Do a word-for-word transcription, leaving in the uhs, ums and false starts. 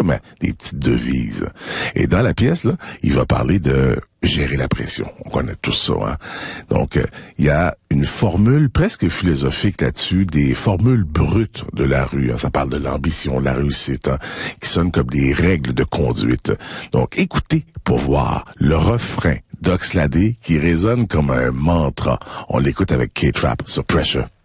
comme des petites devises. Et dans la pièce, là, il va parler de gérer la pression. On connaît tout ça, hein. Donc, euh, il y a une formule presque philosophique là-dessus, des formules brutes de la rue. Hein. Ça parle de l'ambition, de la réussite, hein, qui sonnent comme des règles de conduite. Donc, écoutez pour voir le refrain d'Oxlade qui résonne comme un mantra. On l'écoute avec K-Trap sur Pressure.